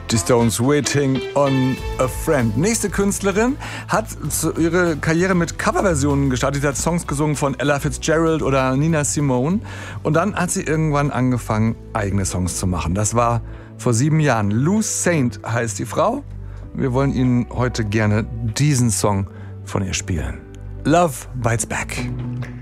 Die Stones, Waiting on a Friend. Nächste Künstlerin hat ihre Karriere mit Coverversionen gestartet. Sie hat Songs gesungen von Ella Fitzgerald oder Nina Simone. Und dann hat sie irgendwann angefangen, eigene Songs zu machen. Das war vor 7 Jahren. Lou Saint heißt die Frau. Wir wollen Ihnen heute gerne diesen Song von ihr spielen. Love Bites Back.